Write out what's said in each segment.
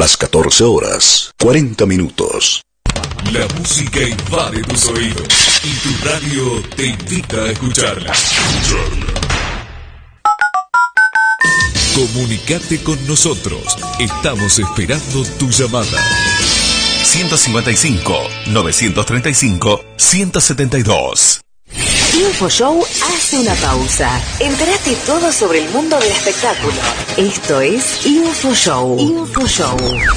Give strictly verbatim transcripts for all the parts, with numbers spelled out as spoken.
Las catorce horas, cuarenta minutos. La música invade tus oídos y tu radio te invita a escucharla. Comunicate con nosotros. Estamos esperando tu llamada. ciento cincuenta y cinco, novecientos treinta y cinco, ciento setenta y dos. InfoShow hace una pausa. Entérate todo sobre el mundo del espectáculo. Esto es InfoShow. InfoShow.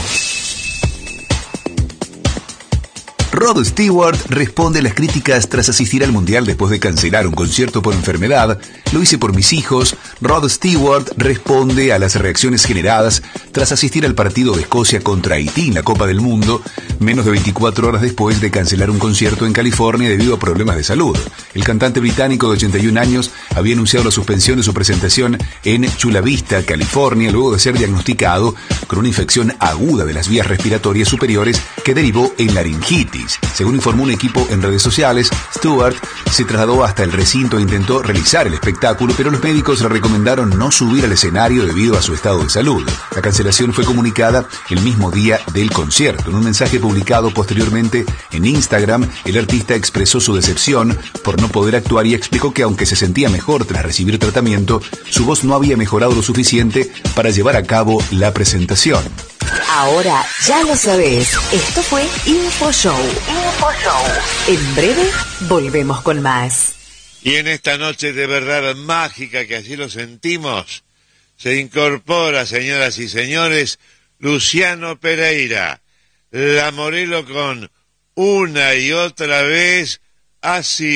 Rod Stewart responde a las críticas tras asistir al Mundial después de cancelar un concierto por enfermedad. Lo hice por mis hijos. Rod Stewart responde a las reacciones generadas tras asistir al partido de Escocia contra Haití en la Copa del Mundo, menos de veinticuatro horas después de cancelar un concierto en California debido a problemas de salud. El cantante británico de ochenta y un años había anunciado la suspensión de su presentación en Chula Vista, California, luego de ser diagnosticado con una infección aguda de las vías respiratorias superiores que derivó en laringitis. Según informó un equipo en redes sociales, Stewart se trasladó hasta el recinto e intentó realizar el espectáculo, pero los médicos le recomendaron no subir al escenario debido a su estado de salud. La cancelación fue comunicada el mismo día del concierto. En un mensaje publicado posteriormente en Instagram, el artista expresó su decepción por no poder actuar y explicó que aunque se sentía mejor tras recibir tratamiento, su voz no había mejorado lo suficiente para llevar a cabo la presentación. Ahora ya lo sabes. Esto fue InfoShow. InfoShow. En breve volvemos con más. Y en esta noche de verdad mágica, que así lo sentimos, se incorpora, señoras y señores, Luciano Pereira, la Morelo con Una y Otra Vez, así.